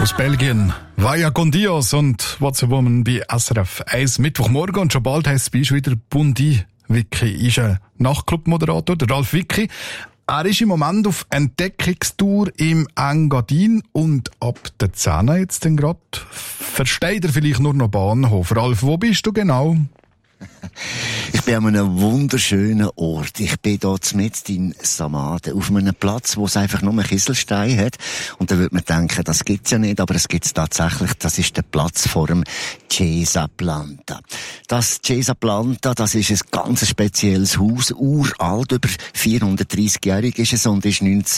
Aus Belgien, Vaya con Dios und What's a Woman bei SRF 1 Mittwochmorgen. Und schon bald heisst es bei uns wieder Bundi. Vicky ist ein Nachtclub-Moderator, der Ralf Vicky. Er ist im Moment auf Entdeckungstour im Engadin und ab der 10 jetzt dann gerade versteht er vielleicht nur noch Bahnhof. Ralf, wo bist du genau? Ich bin an einem wunderschönen Ort. Ich bin dort mitten in Samaden, auf einem Platz, wo es einfach nur einen Kieselstein hat. Und da würde man denken, das gibt's ja nicht, aber es gibt's tatsächlich. Das ist der Platz vor dem Chiesa Planta. Das Chiesa Planta, das ist ein ganz spezielles Haus, uralt, über 430-jährig ist es und ist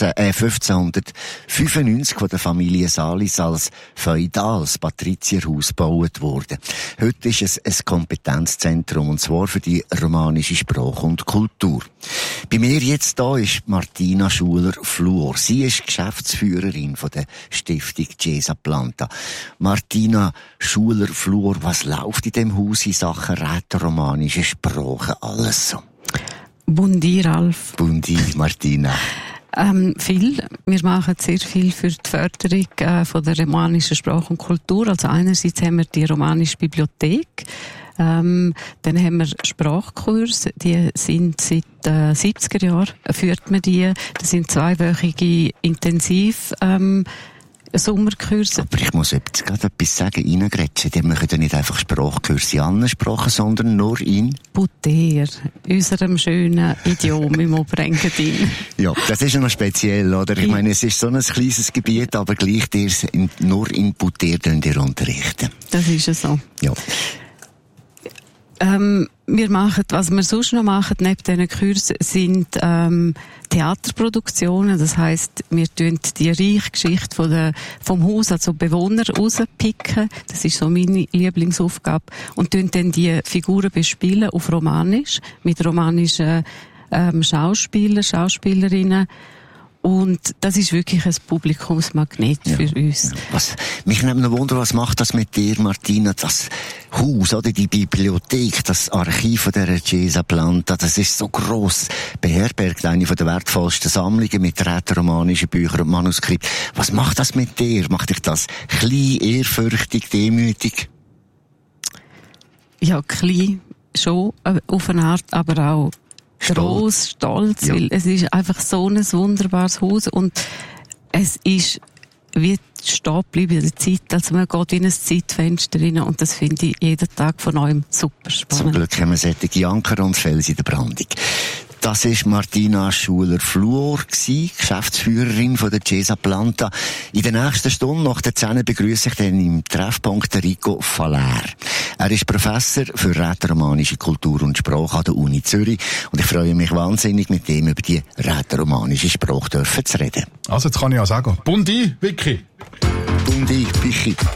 1595 von der Familie Salis als feudales Patrizierhaus gebaut worden. Heute ist es ein Kompetenzzentrum, und zwar für die romanische Sprache und Kultur. Bei mir jetzt da ist Martina Schuler-Fluor. Sie ist Geschäftsführerin von der Stiftung Chiesa Planta. Martina Schuler-Fluor, was läuft in dem Haus in Sachen rätoromanische Sprache alles so? Bundi, Ralf. Bundi, Martina. Viel. Wir machen sehr viel für die Förderung von der romanischen Sprache und Kultur. Also einerseits haben wir die romanische Bibliothek. Dann haben wir Sprachkurse, die sind seit 70er Jahren, führt man die. Das sind 2-wöchige Intensiv Sommerkurse. Aber ich muss jetzt gerade etwas sagen, reingrätschen. Die machen ja nicht einfach Sprachkurse in anderen Sprachen, sondern nur in Buter, unserem schönen Idiom im Oberengadin. Ja, das ist ja noch speziell, oder? Ich meine, es ist so ein kleines Gebiet, aber gleich nur in Buter unterrichten. Das ist ja so. Ja. Wir machen, was wir sonst noch machen, neben diesen Kursen, sind Theaterproduktionen. Das heisst, wir tun die reiche Geschichte vom Haus, also Bewohner, rauspicken. Das ist so meine Lieblingsaufgabe. Und tun dann die Figuren bespielen auf Romanisch, mit romanischen Schauspielerinnen. Und das ist wirklich ein Publikumsmagnet für uns. Ja. Mich nimmt noch Wunder, was macht das mit dir, Martina? Das Haus, oder die Bibliothek, das Archiv von der Chiesa Planta, das ist so gross, beherbergt eine der wertvollsten Sammlungen mit rätoromanischen Büchern und Manuskripten. Was macht das mit dir? Macht dich das klein, ehrfürchtig, demütig? Ja, klein schon, auf eine Art, aber auch gross, stolz, ja. Weil es ist einfach so ein wunderbares Haus und es ist wie stehen bleiben in der Zeit, also man geht in ein Zeitfenster rein und das finde ich jeden Tag von neuem super spannend. Zum Glück haben wir solche Anker und Fels in der Brandung. Das ist Martina Schuler-Fluor, Geschäftsführerin von der Chiesa Planta. In der nächsten Stunde nach der 10 begrüße ich dann im Treffpunkt Rico Faller. Er ist Professor für rätoromanische Kultur und Sprache an der Uni Zürich und ich freue mich wahnsinnig, mit ihm über die rätoromanische Sprache zu reden. Also jetzt kann ich auch sagen, Bundi, Vicky. Bundi, Vicky.